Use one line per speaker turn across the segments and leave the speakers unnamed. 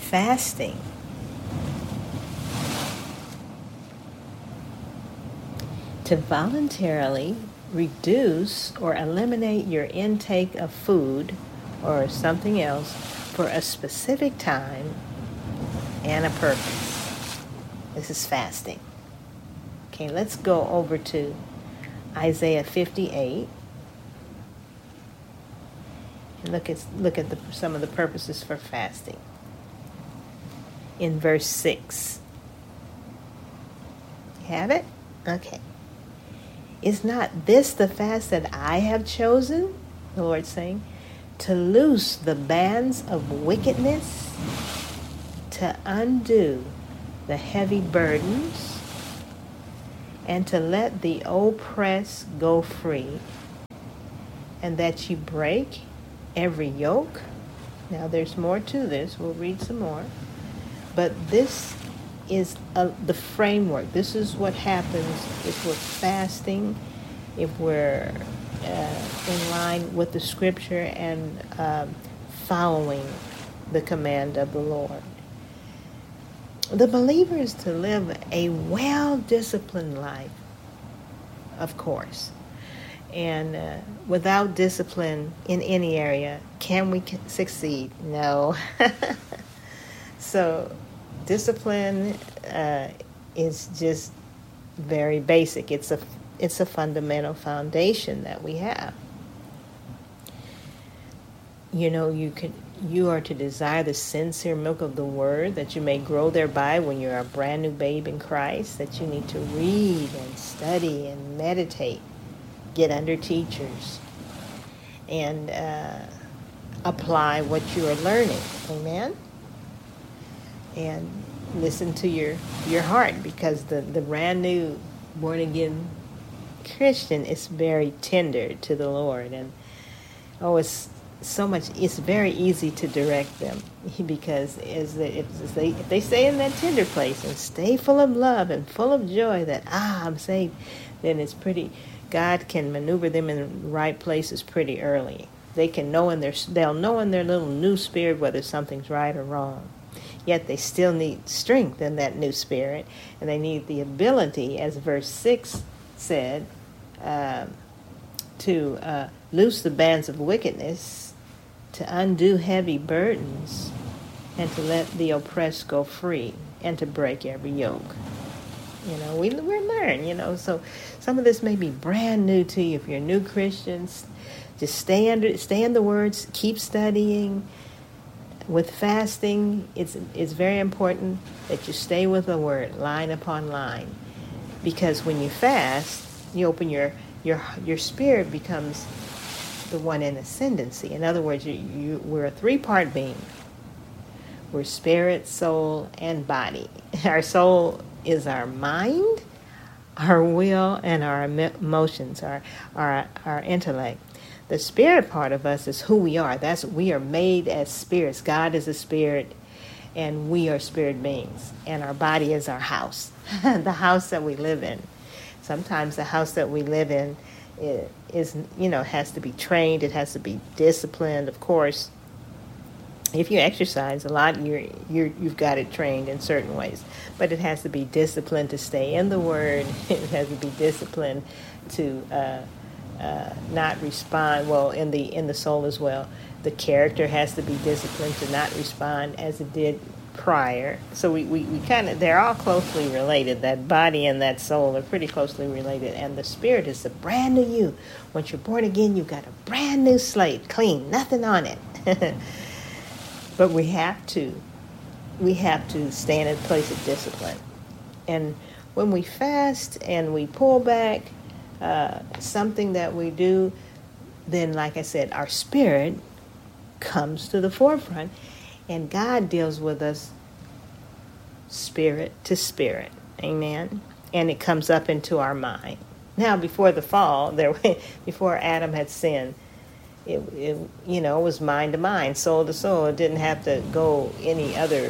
fasting. To voluntarily reduce or eliminate your intake of food or something else for a specific time and a purpose. This is fasting. Okay, let's go over to Isaiah 58 and look at some of the purposes for fasting. In verse 6. You have it? Okay. Is not this the fast that I have chosen, the Lord's saying, to loose the bands of wickedness, to undo the heavy burdens, and to let the oppressed go free, and that you break every yoke? Now there's more to this. We'll read some more. But this is the framework. This is what happens if we're fasting, if we're in line with the scripture and following the command of the Lord. The believer is to live a well-disciplined life, of course. And without discipline in any area, can we succeed? No. So discipline is just very basic. It's a fundamental foundation that we have. You know, you are to desire the sincere milk of the word, that you may grow thereby when you're a brand new babe in Christ, that you need to read and study and meditate, get under teachers, and apply what you are learning. Amen? And listen to your heart, because the brand new born again Christian is very tender to the Lord, and it's very easy to direct them, because if they stay in that tender place and stay full of love and full of joy that I'm saved, then God can maneuver them in the right places pretty early. They'll know in their little new spirit whether something's right or wrong. Yet they still need strength in that new spirit, and they need the ability, as verse 6 said, to loose the bands of wickedness, to undo heavy burdens, and to let the oppressed go free, and to break every yoke. You know, we learn, you know, so some of this may be brand new to you. If you're new Christians, just stay in the words, keep studying. With fasting, it's very important that you stay with the word line upon line, because when you fast, you open your spirit becomes the one in ascendancy. In other words, we're a three-part being. We're spirit, soul, and body. Our soul is our mind, our will, and our emotions, our intellect. The spirit part of us is who we are. We are made as spirits. God is a spirit, and we are spirit beings. And our body is our house, the house that we live in. Sometimes the house that we live in has to be trained. It has to be disciplined. Of course, if you exercise a lot, you've got it trained in certain ways. But it has to be disciplined to stay in the Word. It has to be disciplined to not respond in the soul as well. The character has to be disciplined to not respond as it did prior. So we kind of, they're all closely related. That body and that soul are pretty closely related, and the spirit is a brand new you. Once you're born again, you've got a brand new slate, clean, nothing on it. But we have to stay in a place of discipline. And when we fast and we pull back, something that we do, then, like I said, our spirit comes to the forefront, and God deals with us spirit to spirit. Amen. And it comes up into our mind. Now, before the fall, before Adam had sinned, it was mind to mind, soul to soul. It didn't have to go any other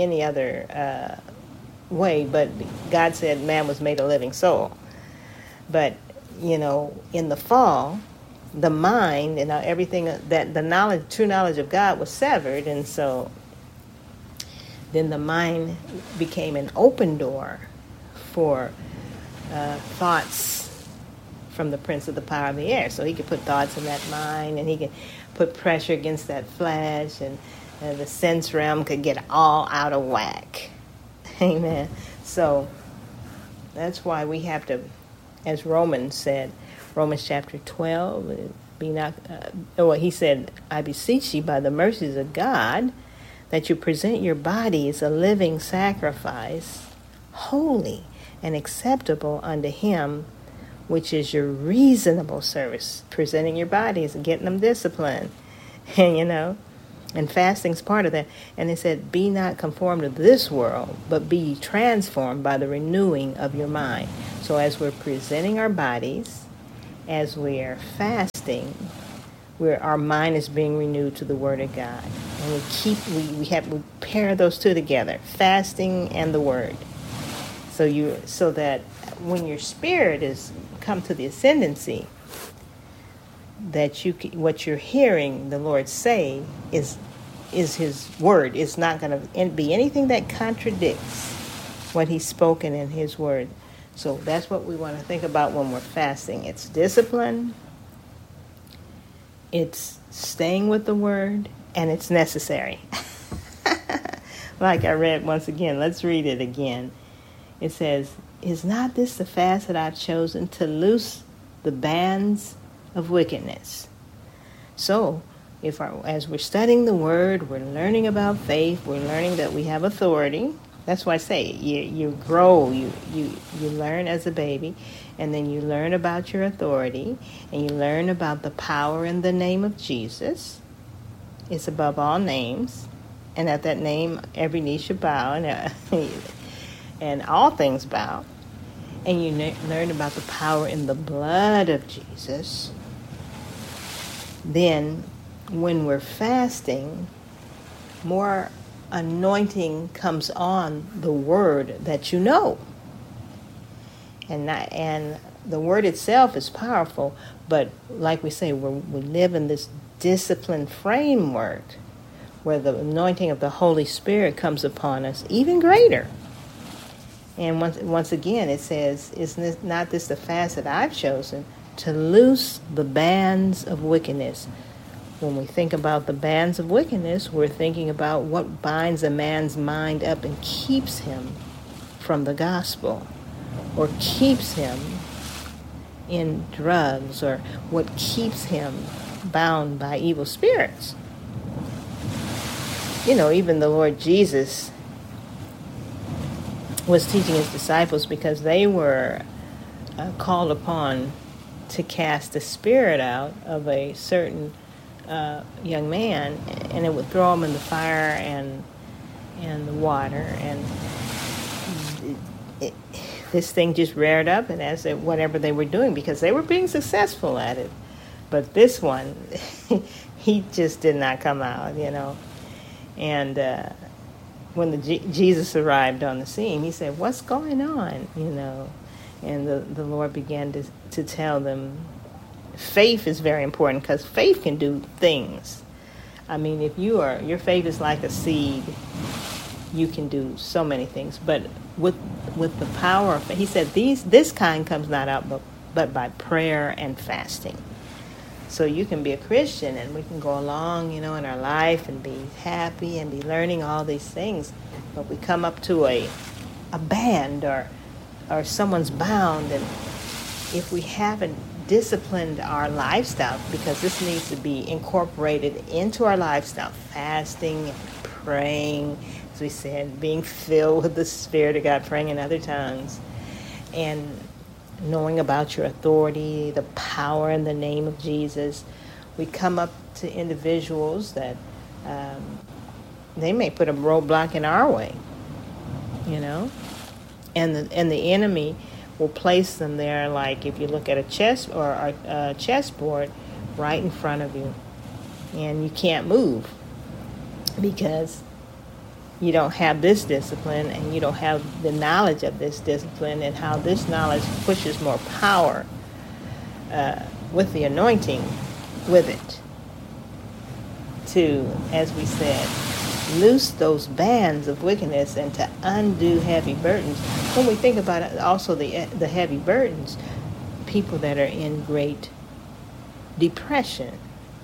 way. But God said man was made a living soul. But in the fall, the mind and everything, that the true knowledge of God was severed, and so then the mind became an open door for thoughts from the prince of the power of the air. So he could put thoughts in that mind, and he could put pressure against that flesh, and the sense realm could get all out of whack. Amen. So that's why we have to, as Romans said, Romans chapter 12, he said, I beseech you by the mercies of God that you present your body as a living sacrifice, holy and acceptable unto him, which is your reasonable service. Presenting your bodies and getting them disciplined. And, and fasting's part of that. And it said, be not conformed to this world, but be ye transformed by the renewing of your mind. So as we're presenting our bodies, as we are fasting, our mind is being renewed to the Word of God. And we pair those two together, fasting and the Word. So that when your spirit is come to the ascendancy, that what you're hearing the Lord say is His Word. It's not going to be anything that contradicts what He's spoken in His Word. So that's what we want to think about when we're fasting. It's discipline, it's staying with the Word, and it's necessary. Like I read once again, let's read it again. It says, is not this the fast that I've chosen to loose the bands of wickedness? So, as we're studying the Word, we're learning about faith, we're learning that we have authority. That's why I say you grow, you learn as a baby, and then you learn about your authority, and you learn about the power in the name of Jesus. It's above all names, and at that name every knee should bow, and all things bow. And you learn about the power in the blood of Jesus. Then, when we're fasting, more anointing comes on the Word that you know. And the Word itself is powerful, but like we say, we live in this disciplined framework where the anointing of the Holy Spirit comes upon us even greater. And once again, it says, is not this the fast that I've chosen to loose the bands of wickedness? When we think about the bands of wickedness, we're thinking about what binds a man's mind up and keeps him from the gospel, or keeps him in drugs, or what keeps him bound by evil spirits. Even the Lord Jesus was teaching his disciples, because they were called upon to cast the spirit out of a certain young man, and it would throw him in the fire and the water, and this thing just reared up, and as whatever they were doing, because they were being successful at it, but this one, he just did not come out, and when Jesus arrived on the scene, he said, what's going on, and the Lord began to tell them, faith is very important, because faith can do things. I mean, if your faith is like a seed, you can do so many things. But with the power of faith, he said, this kind comes not out but by prayer and fasting. So you can be a Christian, and we can go along, in our life and be happy and be learning all these things. But we come up to a band or someone's bound, and if we haven't disciplined our lifestyle, because this needs to be incorporated into our lifestyle, fasting, praying, as we said, being filled with the Spirit of God, praying in other tongues, and knowing about your authority, the power in the name of Jesus. We come up to individuals that they may put a roadblock in our way, and the enemy will place them there, like if you look at a chessboard right in front of you, and you can't move because you don't have this discipline, and you don't have the knowledge of this discipline, and how this knowledge pushes more power with the anointing with it to, as we said, loose those bands of wickedness and to undo heavy burdens. When we think about it, also the heavy burdens, people that are in great depression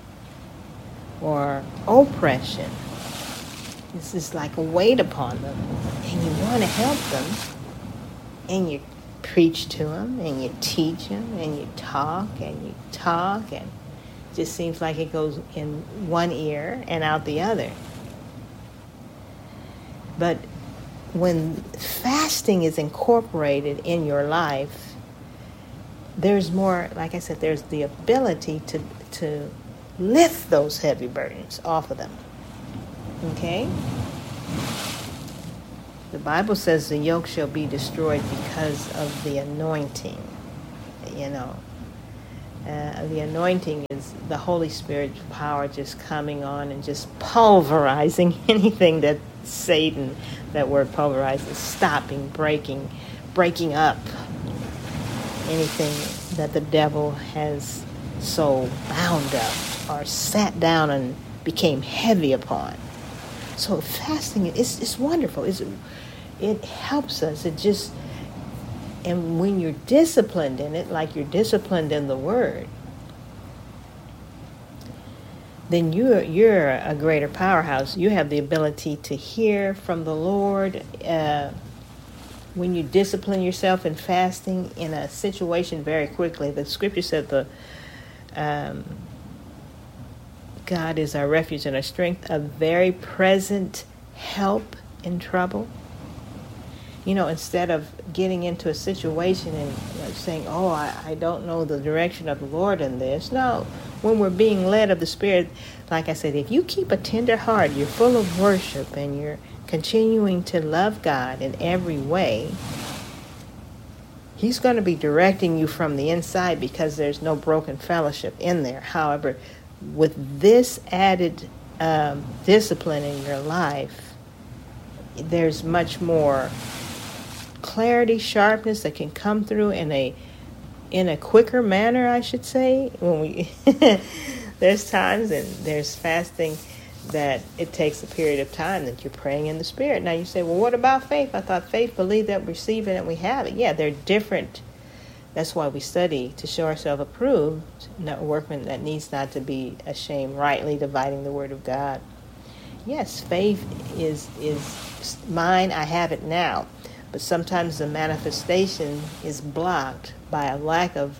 or oppression, it's just like a weight upon them, and you want to help them, and you preach to them, and you teach them, and you talk, and it just seems like it goes in one ear and out the other. But when fasting is incorporated in your life, there's more, like I said, there's the ability to lift those heavy burdens off of them. Okay? The Bible says the yoke shall be destroyed because of the anointing. The anointing is the Holy Spirit's power just coming on and just pulverizing anything that Satan, that word pulverize, is stopping, breaking up anything that the devil has so bound up or sat down and became heavy upon. So fasting, it's wonderful. It helps us. And when you're disciplined in it, like you're disciplined in the Word, then you're a greater powerhouse. You have the ability to hear from the Lord. When you discipline yourself in fasting in a situation very quickly, the Scripture said God is our refuge and our strength, a very present help in trouble. Instead of getting into a situation and saying, oh, I don't know the direction of the Lord in this. No, when we're being led of the Spirit, like I said, if you keep a tender heart, you're full of worship, and you're continuing to love God in every way, He's going to be directing you from the inside because there's no broken fellowship in there. However, with this added discipline in your life, there's much more clarity, sharpness that can come through in a quicker manner, I should say. When there's times and there's fasting that it takes a period of time that you're praying in the Spirit. Now you say, well, what about faith? I thought faith, believe that we receive it and we have it. Yeah, they're different. That's why we study, to show ourselves approved, not a workman that needs not to be ashamed, rightly dividing the word of God. Yes, faith is mine. I have it now. But sometimes the manifestation is blocked by a lack of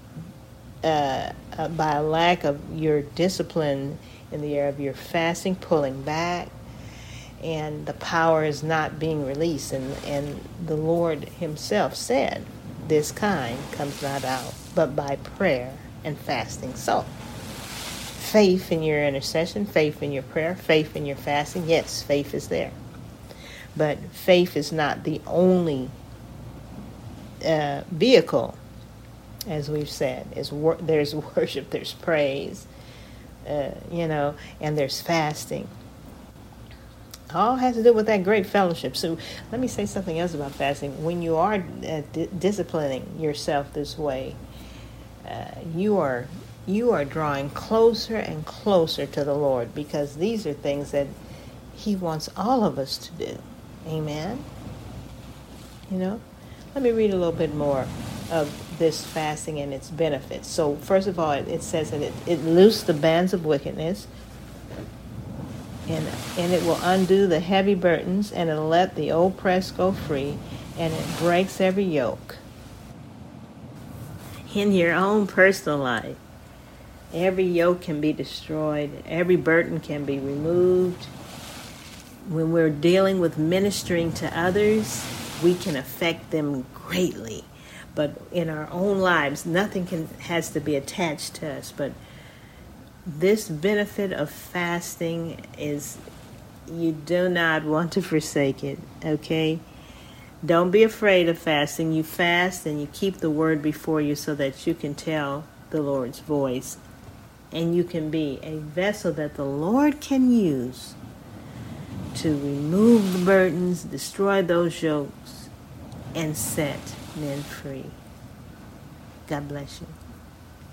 your discipline in the area of your fasting, pulling back, and the power is not being released. And the Lord Himself said, "This kind comes not out, but by prayer and fasting." So, faith in your intercession, faith in your prayer, faith in your fasting. Yes, faith is there. But faith is not the only vehicle, as we've said. There's worship, there's praise, and there's fasting. All has to do with that great fellowship. So let me say something else about fasting. When you are disciplining yourself this way, you are drawing closer and closer to the Lord, because these are things that He wants all of us to do. Amen. Let me read a little bit more of this fasting and its benefits. So first of all, it says that it loosed the bands of wickedness, and it will undo the heavy burdens, and it'll let the oppressed go free, and it breaks every yoke. In your own personal life, every yoke can be destroyed, every burden can be removed. When we're dealing with ministering to others, we can affect them greatly. But in our own lives, nothing has to be attached to us. But this benefit of fasting is, you do not want to forsake it, okay? Don't be afraid of fasting. You fast and you keep the word before you so that you can tell the Lord's voice. And you can be a vessel that the Lord can use to remove the burdens, destroy those yokes, and set men free. God bless you.